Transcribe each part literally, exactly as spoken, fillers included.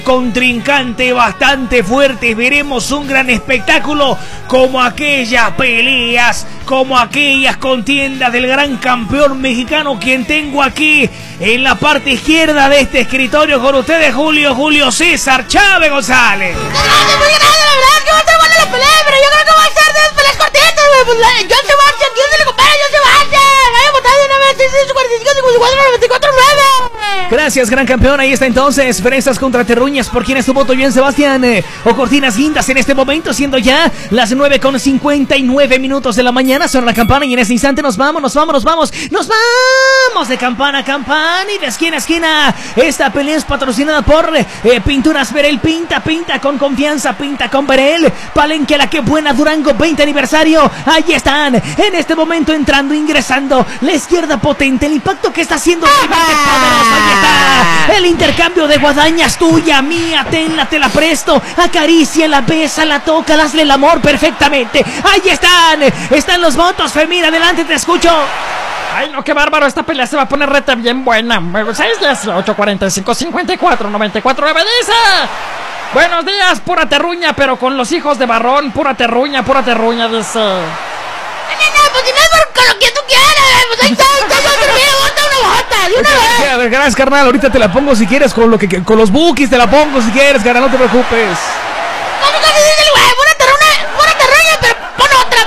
contrincante bastante fuerte. Veremos un gran espectáculo como aquellas peleas, como aquellas contiendas del gran campeón mexicano, quien tengo aquí en la parte izquierda de este escritorio con ustedes, Julio Julio César Chávez González. Gracias, muy grande, la verdad que va a ser buena la pelea, pero yo creo que va a ser de las peleas cortitas, güey. Pues John Sebastian, ¿quién se le compara a John Sebastian? Vaya a votar de una vez, seis cuarenta y cinco, cincuenta y cuatro, noventa y cuatro, nueve. Gracias, gran campeón. Ahí está entonces Fresas contra Terruñas. ¿Por quién es tu voto, Joan Sebastián? Eh, o Cortinas Guindas en este momento, siendo ya las nueve con cincuenta y nueve minutos de la mañana. Suena la campana y en ese instante nos vamos, nos vamos, nos vamos, nos vamos de campana a campana y de esquina a esquina. Esta pelea es patrocinada por eh, Pinturas Verel. Pinta, pinta con confianza, pinta con Verel. Palenque La Que Buena, Durango, veinte aniversario. Ahí están, en este momento entrando, ingresando. La izquierda potente, el impacto que está haciendo el poderoso. Ahí está, el intercambio de guadañas, tuya, mía, tenla, te la presto. Acaríciala, bésala, toca, hazle el amor perfectamente. Ahí están, están los votos, Femir, adelante, te escucho. Ay, no, qué bárbaro, esta pelea se va a poner reta bien buena. seis, dieciocho, cuarenta y cinco, cincuenta y cuatro, noventa y cuatro, nueve, dice. Buenos días, pura terruña, pero con los hijos de Barrón. Pura terruña, pura terruña, dice. No, no, no, pues si no es por con lo que tú quieras, pues ahí está, ahí está, yo termino, bota una bota, de una vez. A ver, gracias, carnal, ahorita te la pongo si quieres, con lo que con los bookies te la pongo si quieres, carnal, no te preocupes. ¿Cómo que dice el güey? Pura terruña, pura terruña, pero pon otra.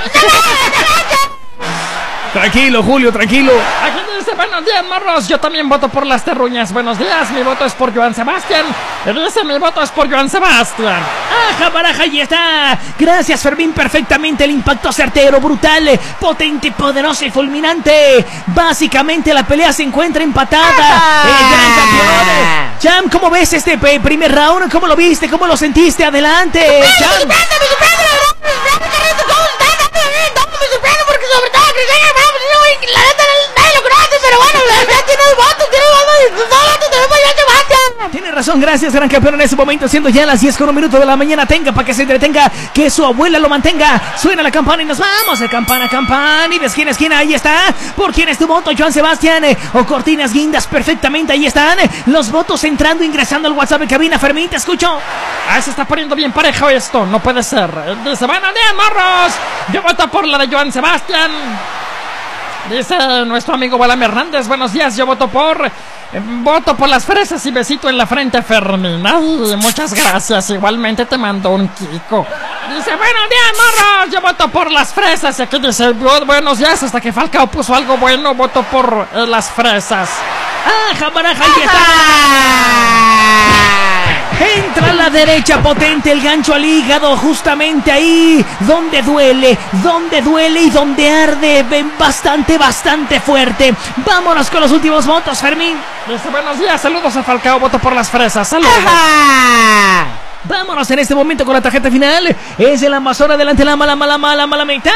Tranquilo, Julio, tranquilo. Aquí dice, buenos días, morros. Yo también voto por las terruñas. Buenos días, mi voto es por Joan Sebastián. Dice, mi voto es por Joan Sebastián. Aja, baraja, ahí está. Gracias, Fermín, perfectamente. El impacto certero, brutal, potente, poderoso y fulminante. Básicamente la pelea se encuentra empatada. El gran campeón. Cham, ¿cómo ves este primer round? ¿Cómo lo viste? ¿Cómo lo sentiste? Adelante, Cham. Me sorprende, me sorprende, la verdad. Me sorprende, ¿cómo está? Me sorprende porque sobre todo la neta nadie lo conoce, pero bueno, la verdad tiene dos votos, tiene dos votos, dos votos tenemos para Joan Sebastián. Tiene razón, gracias, gran campeón. En ese momento, siendo ya las diez con un minuto de la mañana, tenga para que se entretenga, que su abuela lo mantenga. Suena la campana y nos vamos de campana a campana y de esquina a esquina. Ahí está, ¿por quién es tu voto, Joan Sebastián? O Cortinas Guindas, perfectamente, ahí están los votos entrando, ingresando al WhatsApp de cabina. Fermín, te escucho. Ah, se está poniendo bien parejo esto, no puede ser. Dice, buenos días, morros. Yo voto por la de Joan Sebastián. Dice nuestro amigo Balam Hernández, buenos días, yo voto por... Eh, voto por las fresas y besito en la frente, Fermín. Ay, muchas gracias, igualmente te mando un Kiko. Dice, buenos días, morros, yo voto por las fresas. Y aquí dice, buenos días, hasta que Falcao puso algo bueno, voto por eh, las fresas. ¡Ah, baraja, ahí está! Entra a la derecha, potente, el gancho al hígado, justamente ahí, donde duele, donde duele y donde arde, ven bastante, bastante fuerte. Vámonos con los últimos votos, Fermín. Dice, buenos días, saludos a Falcao, voto por las fresas, saludos. ¡Ajá! Vámonos en este momento con la tarjeta final. Es el Amazon, adelante la mala, mala, mala, mala mitad.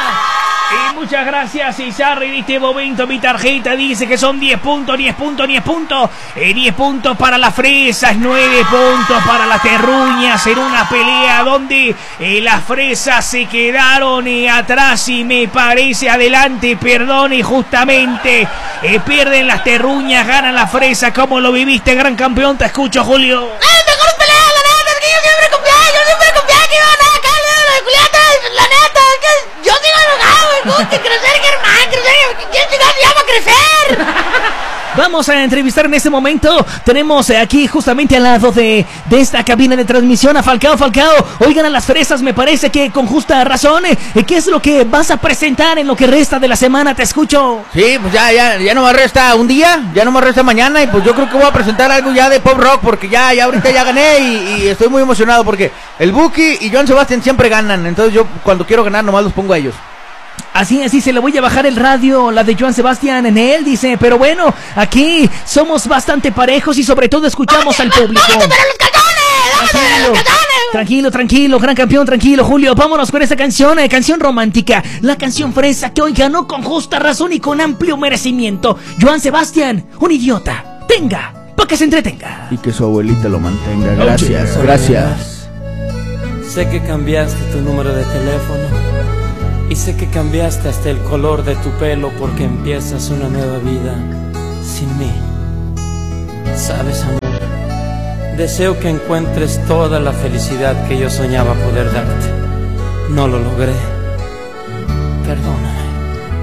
Y muchas gracias, Izarri. En este momento mi tarjeta dice que son diez puntos, diez puntos, diez puntos. Eh, diez puntos para las fresas, nueve puntos para las terruñas. En una pelea donde eh, las fresas se quedaron eh, atrás y me parece adelante, perdón, y justamente eh, pierden las terruñas, ganan las fresas. ¿Cómo lo viviste, gran campeón? Te escucho, Julio. ¡Ah, mejor pelea! La neta es que yo siempre confiaba, yo siempre confiaba que iban a ganar la de Julieta. La neta es que yo sigo enojado. Que crecer, Germán, crecer. ¿Quién se llama crecer? Vamos a entrevistar en este momento. Tenemos aquí justamente al lado de, de esta cabina de transmisión a Falcao. Falcao, oigan a las fresas, me parece que con justa razón. ¿Qué es lo que vas a presentar en lo que resta de la semana? Te escucho. Sí, pues ya, ya, ya no me resta un día, ya no me resta mañana. Y pues yo creo que voy a presentar algo ya de pop rock, porque ya, ya ahorita ya gané y, y estoy muy emocionado porque el Buki y Joan Sebastián siempre ganan. Entonces yo cuando quiero ganar nomás los pongo a ellos. Así, así, se le voy a bajar el radio, la de Joan Sebastián en él, dice, pero bueno, aquí somos bastante parejos y sobre todo escuchamos al público. ¡Vamos a ver los calzones! ¡Vamos a ver los calzones! Tranquilo, tranquilo, gran campeón, tranquilo, Julio, vámonos con esta canción, eh, canción romántica, la canción fresa que hoy ganó con justa razón y con amplio merecimiento. Joan Sebastián, un idiota, tenga, para que se entretenga. Y que su abuelita lo mantenga, gracias, oh, gracias. Sé que cambiaste tu número de teléfono. Y sé que cambiaste hasta el color de tu pelo porque empiezas una nueva vida sin mí. Sabes, amor, deseo que encuentres toda la felicidad que yo soñaba poder darte. No lo logré. Perdóname.